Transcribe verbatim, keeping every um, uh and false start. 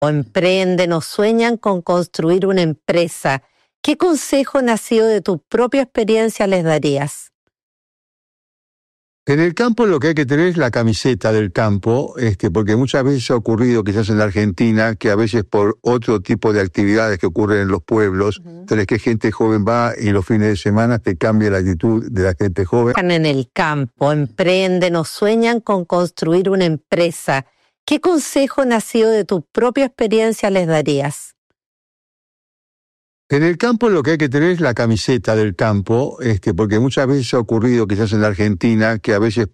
o emprenden o sueñan con construir una empresa, ¿qué consejo nacido de tu propia experiencia les darías? En el campo lo que hay que tener es la camiseta del campo, este, porque muchas veces ha ocurrido, quizás en la Argentina, que a veces por otro tipo de actividades que ocurren en los pueblos, Uh-huh. tenés que gente joven va y los fines de semana te cambia la actitud de la gente joven. En el campo, emprenden o sueñan con construir una empresa, ¿qué consejo nacido de tu propia experiencia les darías? En el campo lo que hay que tener es la camiseta del campo, este, porque muchas veces ha ocurrido, quizás en la Argentina, que a veces